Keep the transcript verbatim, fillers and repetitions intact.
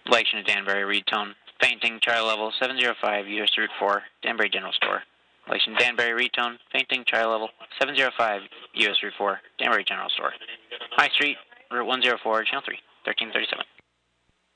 Relation to Danbury, read tone. Fainting, trial level seven zero five, U S Route four, Danbury General Store. Relation to Danbury, read tone. Fainting, trial level seven zero five, U S Route four, Danbury General Store. High Street, Route one zero four, Channel three, thirteen thirty-seven.